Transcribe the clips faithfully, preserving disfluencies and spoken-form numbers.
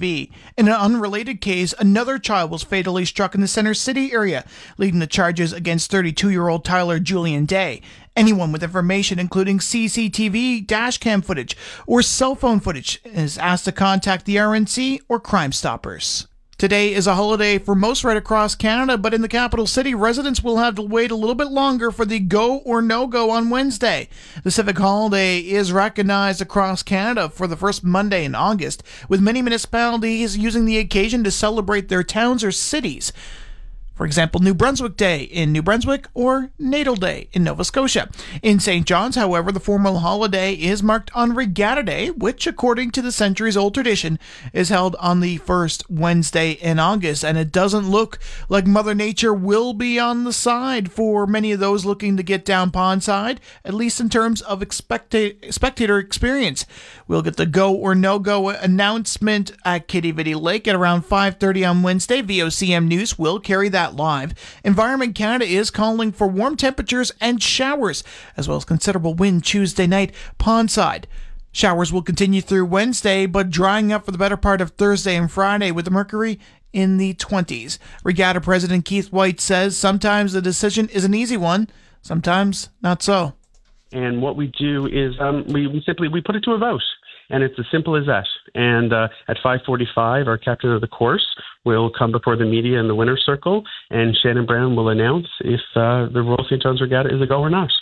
V. In an unrelated case, another child was fatally struck in the Center City area, leading to charges against thirty-two-year-old Tyler Julian Day. Anyone with information, including C C T V, dash cam footage, or cell phone footage, is asked to contact the R N C or Crime Stoppers. Today is a holiday for most right across Canada, but in the capital city, residents will have to wait a little bit longer for the go or no-go on Wednesday. The civic holiday is recognized across Canada for the first Monday in August, with many municipalities using the occasion to celebrate their towns or cities. For example, New Brunswick Day in New Brunswick or Natal Day in Nova Scotia. In Saint John's, however, the formal holiday is marked on Regatta Day, which, according to the centuries-old tradition, is held on the first Wednesday in August. And it doesn't look like Mother Nature will be on the side for many of those looking to get down pondside, at least in terms of expecta- spectator experience. We'll get the go or no-go announcement at Quidi Vidi Lake at around five thirty on Wednesday. V O C M News will carry that live. Environment Canada is calling for warm temperatures and showers, as well as considerable wind Tuesday night pondside. Showers will continue through Wednesday, but drying up for the better part of Thursday and Friday with the mercury in the twenties. Regatta President Keith White says sometimes the decision is an easy one, sometimes not so. And what we do is um, we, we simply we put it to a vote, and it's as simple as that. And uh, at five forty-five, our captain of the course will come before the media in the winner's circle, and Shannon Brown will announce if uh, the Royal Saint John's Regatta is a go or not.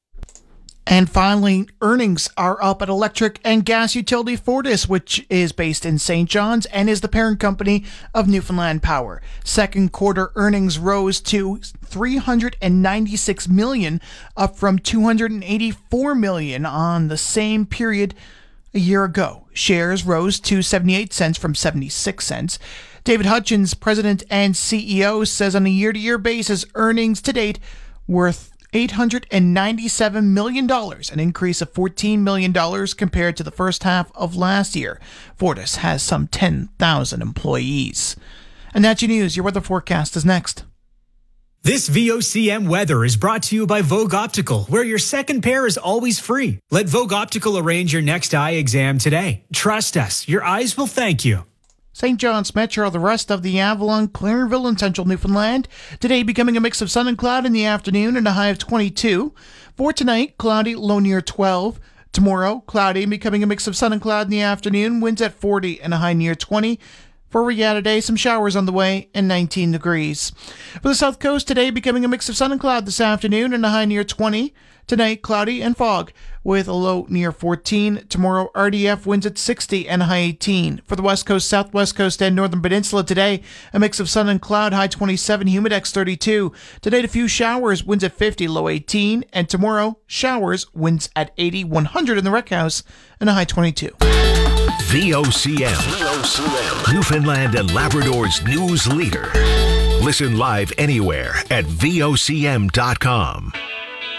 And finally, earnings are up at electric and gas utility Fortis, which is based in Saint John's and is the parent company of Newfoundland Power. Second quarter earnings rose to three hundred ninety-six million dollars, up from two hundred eighty-four million dollars on the same period a year ago. Shares rose to seventy-eight cents from seventy-six cents. David Hutchins, president and C E O, says on a year-to-year basis, earnings to date worth eight hundred ninety-seven million dollars, an increase of fourteen million dollars compared to the first half of last year. Fortis has some ten thousand employees. And that's your news. Your weather forecast is next. This V O C M weather is brought to you by Vogue Optical, where your second pair is always free. Let Vogue Optical arrange your next eye exam today. Trust us, your eyes will thank you. Saint John's Metro, the rest of the Avalon, Clarenville, and central Newfoundland. Today becoming a mix of sun and cloud in the afternoon and a high of twenty-two. For tonight, cloudy, low near twelve. Tomorrow, cloudy, becoming a mix of sun and cloud in the afternoon, winds at forty and a high near twenty. For Regatta Day, some showers on the way and nineteen degrees. For the South Coast, today becoming a mix of sun and cloud this afternoon and a high near twenty. Tonight, cloudy and fog with a low near fourteen. Tomorrow, R D F winds at sixty and a high eighteen. For the West Coast, Southwest Coast, and Northern Peninsula today, a mix of sun and cloud, high twenty-seven, humidex thirty-two. Today, a few showers, winds at fifty, low eighteen. And tomorrow, showers, winds at eighty, one hundred in the Rec House, and a high twenty-two. V O C M, V O C M, Newfoundland and Labrador's news leader. Listen live anywhere at V O C M dot com.